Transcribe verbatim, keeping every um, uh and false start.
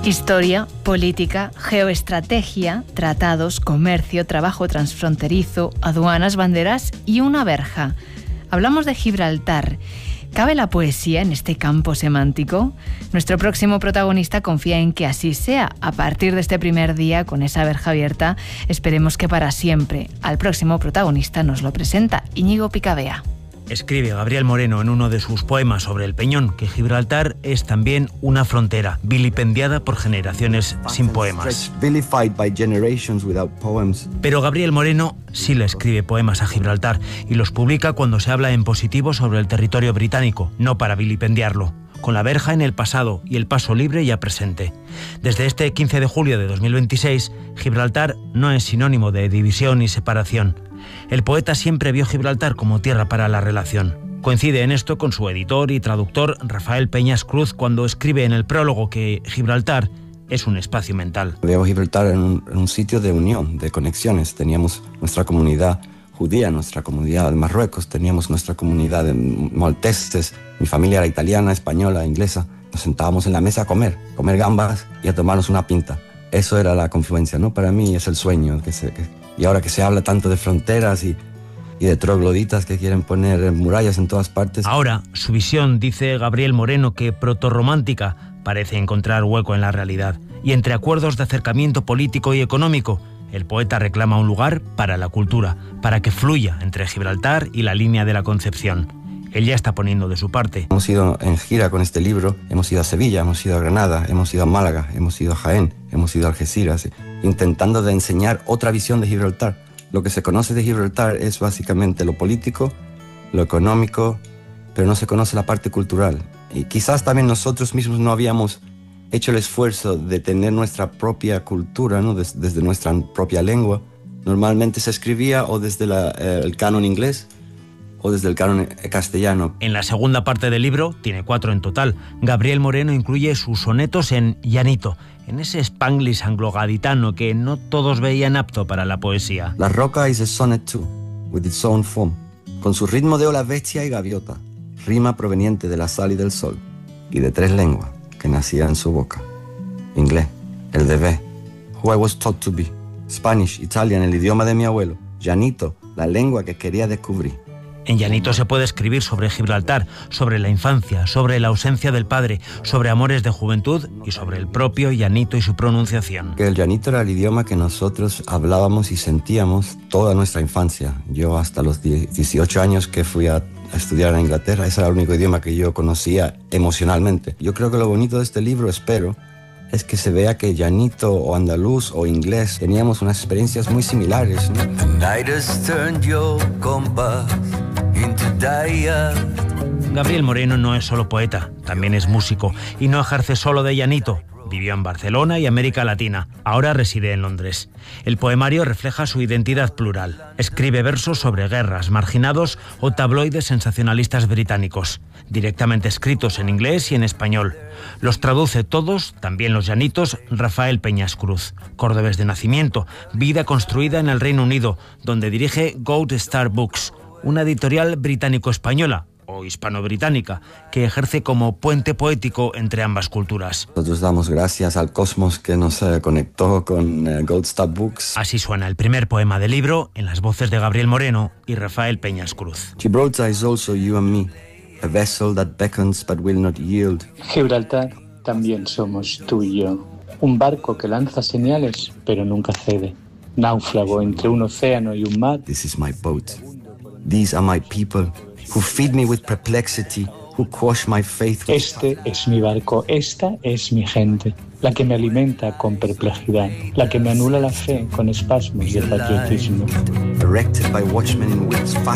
Historia, política, geoestrategia, tratados, comercio, trabajo transfronterizo, aduanas, banderas y una verja. Hablamos de Gibraltar. ¿Cabe la poesía en este campo semántico? Nuestro próximo protagonista confía en que así sea. A partir de este primer día, con esa verja abierta, esperemos que para siempre. Al próximo protagonista nos lo presenta Íñigo Picabea. Escribe Gabriel Moreno en uno de sus poemas sobre el Peñón que Gibraltar es también una frontera, vilipendiada por generaciones sin poemas. Pero Gabriel Moreno sí le escribe poemas a Gibraltar y los publica cuando se habla en positivo sobre el territorio británico, no para vilipendiarlo, con la verja en el pasado y el paso libre ya presente. Desde este quince de julio de dos mil veintiséis, Gibraltar no es sinónimo de división y separación. El poeta siempre vio Gibraltar como tierra para la relación. Coincide en esto con su editor y traductor Rafael Peñas Cruz cuando escribe en el prólogo que Gibraltar es un espacio mental. Veo Gibraltar en un, en un sitio de unión, de conexiones. Teníamos nuestra comunidad judía, nuestra comunidad de Marruecos, teníamos nuestra comunidad de malteses, mi familia era italiana, española, inglesa. Nos sentábamos en la mesa a comer, comer gambas y a tomarnos una pinta. Eso era la confluencia, ¿no? Para mí es el sueño. Que se, que, y ahora que se habla tanto de fronteras y, y de trogloditas que quieren poner murallas en todas partes. Ahora, su visión, dice Gabriel Moreno, que protorromántica, parece encontrar hueco en la realidad. Y entre acuerdos de acercamiento político y económico, el poeta reclama un lugar para la cultura, para que fluya entre Gibraltar y la línea de la Concepción. Él ya está poniendo de su parte. Hemos ido en gira con este libro, hemos ido a Sevilla, hemos ido a Granada, hemos ido a Málaga, hemos ido a Jaén, hemos ido a Algeciras, intentando de enseñar otra visión de Gibraltar. Lo que se conoce de Gibraltar es básicamente lo político, lo económico, pero no se conoce la parte cultural. Y quizás también nosotros mismos no habíamos hecho el esfuerzo de tener nuestra propia cultura, ¿no? Des, desde nuestra propia lengua. Normalmente se escribía o desde la, eh, el canon inglés, o desde el canon castellano. En la segunda parte del libro, tiene cuatro en total, Gabriel Moreno incluye sus sonetos en llanito, en ese spanglish anglo-gaditano que no todos veían apto para la poesía. La roca is a sonnet too, with its own form, con su ritmo de ola bestia y gaviota, rima proveniente de la sal y del sol, y de tres lenguas que nacían en su boca. Inglés, el de B, who I was taught to be, Spanish, Italian, el idioma de mi abuelo, llanito, la lengua que quería descubrir. En llanito se puede escribir sobre Gibraltar, sobre la infancia, sobre la ausencia del padre, sobre amores de juventud y sobre el propio llanito y su pronunciación. Que el llanito era el idioma que nosotros hablábamos y sentíamos toda nuestra infancia. Yo hasta los dieciocho años que fui a estudiar en Inglaterra, ese era el único idioma que yo conocía emocionalmente. Yo creo que lo bonito de este libro, espero, es que se vea que llanito o andaluz o inglés teníamos unas experiencias muy similares, ¿no? Gabriel Moreno no es solo poeta, también es músico y no ejerce solo de llanito. Vivió en Barcelona y América Latina. Ahora reside en Londres. El poemario refleja su identidad plural. Escribe versos sobre guerras, marginados o tabloides sensacionalistas británicos, directamente escritos en inglés y en español. Los traduce todos, también los llanitos, Rafael Peñas Cruz. Córdobés de nacimiento, vida construida en el Reino Unido, donde dirige Gold Star Books, una editorial británico-española o hispano-británica, que ejerce como puente poético entre ambas culturas. Nosotros damos gracias al cosmos que nos eh, conectó con eh, Gold Star Books. Así suena el primer poema del libro en las voces de Gabriel Moreno y Rafael Peñas Cruz. Gibraltar is also you and me, a vessel that beckons but will not yield. Gibraltar también somos tú y yo, un barco que lanza señales pero nunca cede, náufrago entre un océano y un mar. This is my boat. These are my people. Who feed me with perplexity, who quash my faith with... Este es mi barco, esta es mi gente, la que me alimenta con perplejidad, la que me anula la fe con espasmos de patriotismo. Erected by watchmen in wits